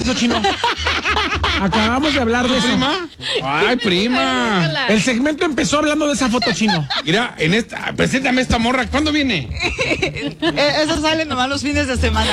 eso, Chino. Acabamos de hablar de eso. ¿Prima? Ay, prima. El segmento empezó hablando de esa foto, Chino. Mira, preséntame esta morra. ¿Cuándo viene? Eso sale nomás los fines de semana.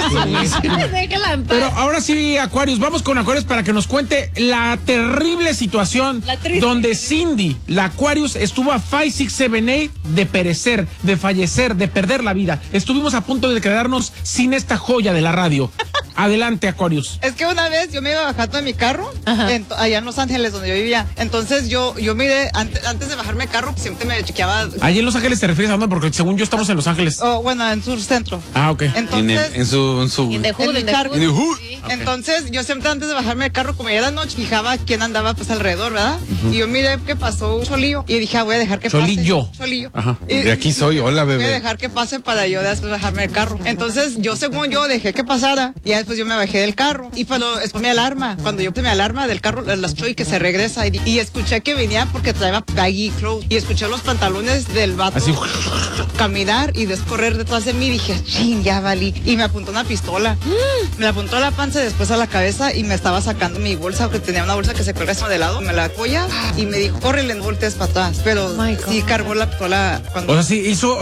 Déjala en paz. Pero ahora sí, Aquarius, vamos con Aquarius para que nos cuente la terrible situación donde Cindy, la Aquarius, estuvo a 5, 6, 7, 8 de perecer, de fallecer, de perder la vida. Estuvimos a punto de quedarnos sin esta joya de la radio. Adelante, Aquarius. Es que una vez yo me iba bajando de mi carro, allá en Los Ángeles, donde yo vivía. Entonces yo miré, antes de bajarme el carro, siempre me chequeaba. Allí en Los Ángeles te refieres a dónde, porque según yo estamos en Los Ángeles. Oh, bueno, en Sur Centro. Ah, ok. Entonces, En su In the hood, en in mi the carro. hood. In the hood. Sí. Ok. Entonces yo siempre antes de bajarme del carro, como ya era noche, fijaba quién andaba pues alrededor, ¿verdad? Y yo miré que pasó un solillo y dije, voy a dejar que Solillo. pase. Solillo. Ajá. Y- De aquí soy. Hola, Voy a bebé. dejar que pase para yo después bajarme del carro. Entonces yo según yo dejé que pasara y ya después yo me bajé del carro y después mi alarma, cuando yo puse mi alarma del carro, la escuché y que se regresa y escuché que venía porque traía baggy clothes y escuché los pantalones del vato Así. caminar y descorrer detrás de mí y dije, ching, ya valí. Y me apuntó una pistola. Me la apuntó a la panza y después a la cabeza y me estaba sacando mi bolsa, porque tenía una bolsa que se cuelga encima de lado. Me la apoya y me dijo, córrele, no voltees para atrás. Pero Oh my God. sí cargó la pistola cuando... O sea, sí hizo.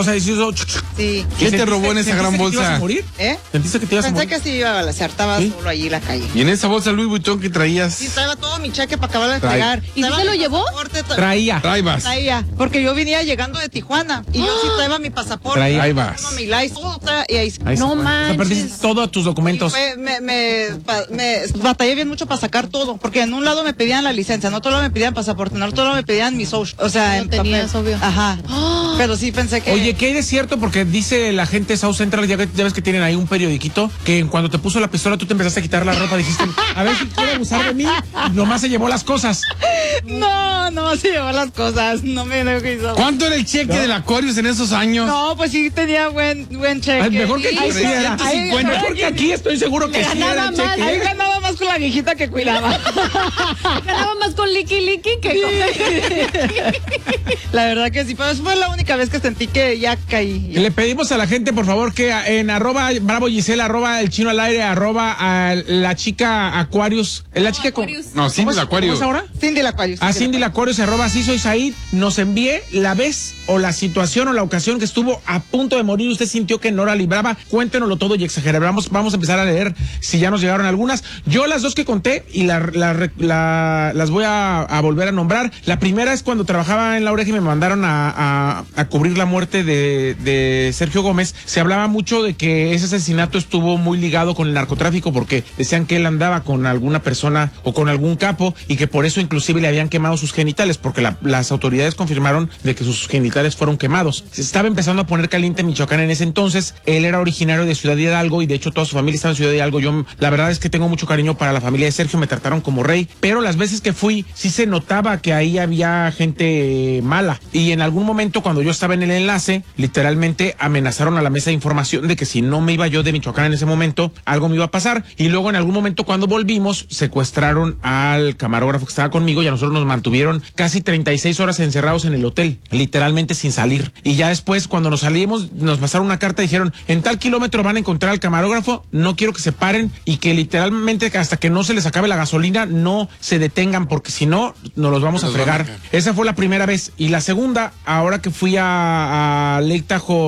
Sí. ¿Qué te robó en esa gran ¿Sentiste que te ibas bolsa? a morir? ¿Eh? ¿Sentiste que te ibas a Pensé morir? que sí iba a balacear, estaba ¿Sí? solo allí en la calle. Y en esa bolsa Louis Vuitton que traías. Sí, traía todo mi cheque para acabar de Trae. pegar. ¿Y sí se lo llevó? Traía. Traía, porque yo venía llegando de Tijuana y yo sí traía mi pasaporte. Traía. Ahí vas. Mi license, todo traía, y ahí Ahí se No fue. O sea, manches. perdiste todos tus documentos. me batallé bien mucho para sacar todo, porque en un lado me pedían la licencia, en otro lado me pedían pasaporte, en otro lado me pedían mi social, o sea, Lo en tenías, papel. obvio. Ajá. Pero sí pensé que... Oye, ¿qué hay de cierto? Porque dice la gente de South Central, ya ves que tienen ahí un periodiquito, que cuando te puso la pistola tú te empezaste a quitar la ropa, dijiste, a ver si quiere abusar de mí, y nomás se llevó las cosas. No, se llevó las cosas, no me lo que hizo. ¿Cuánto era el cheque del Aquarius en esos años? No, pues sí tenía buen cheque. Ay, mejor que aquí, Ahí sí, era. ahí- Mejor que aquí, estoy seguro que sí era el cheque. Ahí ganaba más con la viejita que cuidaba. Ganaba más con Licky que La verdad que sí, pero esa fue la única vez que sentí que ya caí. Le pedimos a la gente, por favor, que en arroba Bravo Gisela, arroba el chino al aire, arroba a la chica Aquarius. ¿Es la chica con...? Aquarius. No, Cindy ¿Cómo es Aquarius. ahora? Cindy la Aquarius. A Cindy la Aquarius, arroba así soy Said, nos envíe la vez o la situación o la ocasión que estuvo a punto de morir, usted sintió que no la libraba, cuéntenoslo todo y exageramos. Vamos a empezar a leer si ya nos llegaron algunas. Yo las dos que conté y las voy a volver a nombrar. La primera es cuando trabajaba en La Oreja y me mandaron a cubrir la muerte de Sergio Gómez. Se hablaba mucho de que ese asesinato estuvo muy ligado con el narcotráfico porque decían que él andaba con alguna persona o con algún capo y que por eso inclusive le habían quemado sus genitales, porque las autoridades confirmaron de que sus genitales fueron quemados. Se estaba empezando a poner caliente Michoacán en ese entonces. Él era originario de Ciudad Hidalgo y de hecho toda su familia estaba en Ciudad Hidalgo. Yo la verdad es que tengo mucho cariño para la familia de Sergio, me trataron como rey, pero las veces que fui sí se notaba que ahí había gente mala y en algún momento cuando yo estaba en el enlace literalmente amenazaron a la mesa de información de que si no me iba yo de Michoacán en ese momento algo me iba a pasar, y luego en algún momento cuando volvimos secuestraron al camarógrafo que estaba conmigo y a nosotros nos mantuvieron casi 36 horas encerrados en el hotel, literalmente sin salir, y ya después cuando nos salimos nos pasaron una carta, dijeron en tal kilómetro van a encontrar al camarógrafo, no quiero que se paren y que literalmente hasta que no se les acabe la gasolina no se detengan porque si no nos los vamos a fregar. Esa fue la primera vez. Y la segunda, ahora que fui a Lake Tahoe